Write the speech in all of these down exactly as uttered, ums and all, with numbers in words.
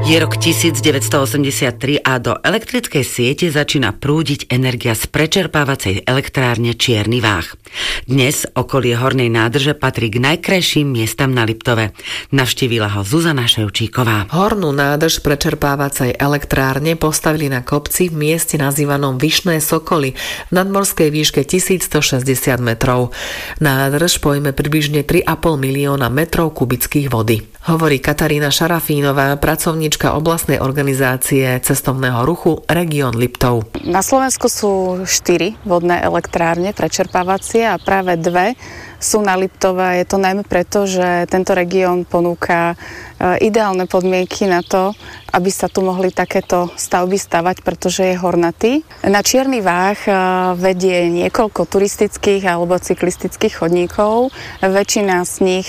Je rok devätnásťstoosemdesiattri a do elektrickej siete začína prúdiť energia z prečerpávacej elektrárne Čierny Váh. Dnes okolie hornej nádrže patrí k najkrajším miestam na Liptove. Navštívila ho Zuzana Ševčíková. Hornú nádrž prečerpávacej elektrárne postavili na kopci v mieste nazývanom Vyšné Sokoly v nadmorskej výške tisícstošesťdesiat metrov. Nádrž pojme približne tri a pol milióna metrov kubických vody. Hovorí Katarína Šarafínová, pracovníčka oblastnej organizácie cestovného ruchu Región Liptov. Na Slovensku sú štyri vodné elektrárne prečerpávacie a práve dve sú na Liptove. Je to najmä preto, že tento región ponúka ideálne podmienky na to, aby sa tu mohli takéto stavby stavať, pretože je hornatý. Na Čierny Váh vedie niekoľko turistických alebo cyklistických chodníkov. Väčšina z nich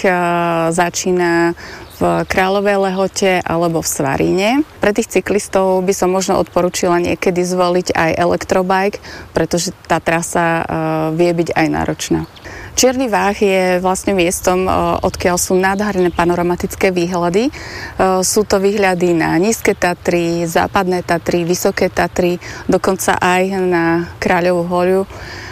začína v Kráľovej Lehote alebo v Svaríne. Pre tých cyklistov by som možno odporúčila niekedy zvoliť aj elektrobike, pretože tá trasa vie byť aj náročná. Čierny Váh je vlastne miestom, odkiaľ sú nádherné panoramatické výhľady. Sú to výhľady na Nízke Tatry, Západné Tatry, Vysoké Tatry, dokonca aj na Kráľovú horu.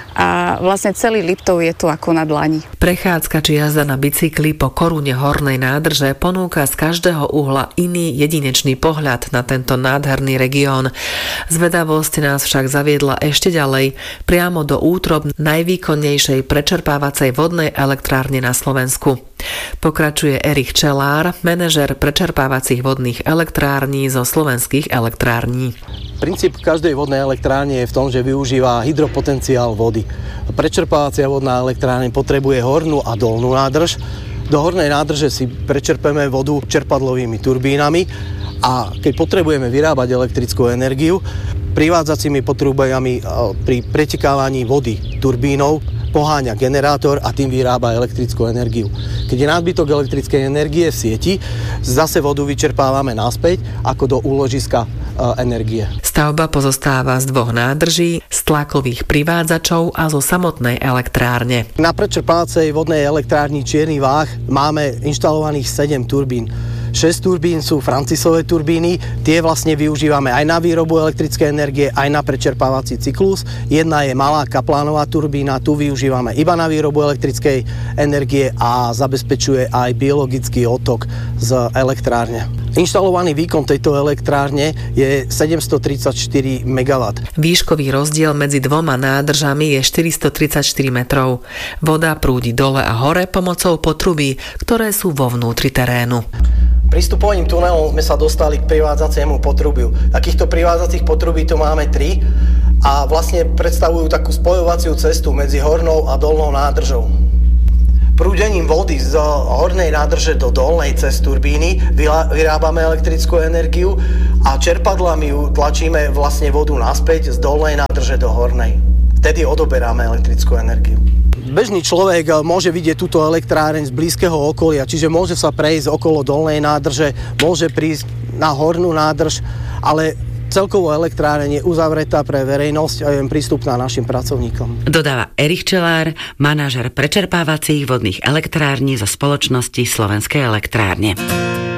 A vlastne celý Liptov je tu ako na dlani. Prechádzka či jazda na bicykli po korune hornej nádrže ponúka z každého uhla iný jedinečný pohľad na tento nádherný región. Zvedavosť nás však zaviedla ešte ďalej, priamo do útrob najvýkonnejšej prečerpávacej vodnej elektrárne na Slovensku. Pokračuje Erich Čelár, manažer prečerpávacích vodných elektrární zo Slovenských elektrární. Princíp každej vodnej elektrárne je v tom, že využíva hydropotenciál vody. Prečerpávacia vodná elektrárne potrebuje hornú a dolnú nádrž. Do hornej nádrže si prečerpeme vodu čerpadlovými turbínami a keď potrebujeme vyrábať elektrickú energiu, privádzacími potrubami pri pretekávaní vody turbínov poháňa generátor a tým vyrába elektrickú energiu. Keď je nadbytok elektrickej energie v sieti, zase vodu vyčerpávame naspäť ako do úložiska energie. Stavba pozostáva z dvoch nádrží, z tlakových privádzačov a zo samotnej elektrárne. Na prečerpávacej vodnej elektrárni Čierny Váh máme inštalovaných sedem turbín. šesť turbín sú Francisové turbíny, tie vlastne využívame aj na výrobu elektrickej energie, aj na prečerpávací cyklus. Jedna je malá kaplánová turbína, tu využívame iba na výrobu elektrickej energie a zabezpečuje aj biologický odtok z elektrárne. Inštalovaný výkon tejto elektrárne je sedemstotridsaťštyri megawattov. Výškový rozdiel medzi dvoma nádržami je štyristotridsaťštyri metrov. Voda prúdi dole a hore pomocou potrubí, ktoré sú vo vnútri terénu. Prístupovým tunelom sme sa dostali k privádzaciemu potrubiu. Takýchto privádzacích potrubí tu máme tri a vlastne predstavujú takú spojovaciu cestu medzi hornou a dolnou nádržou. Prúdením vody z hornej nádrže do dolnej cez turbíny vyrábame elektrickú energiu a čerpadlami tlačíme vlastne vodu naspäť z dolnej nádrže do hornej. Vtedy odoberáme elektrickú energiu. Bežný človek môže vidieť túto elektráreň z blízkeho okolia, čiže môže sa prejsť okolo dolnej nádrže, môže prísť na hornú nádrž, ale celkovo elektráreň je uzavretá pre verejnosť a je prístupná našim pracovníkom. Dodáva Erich Čelár, manažer prečerpávacích vodných elektrární zo spoločnosti Slovenské elektrárne.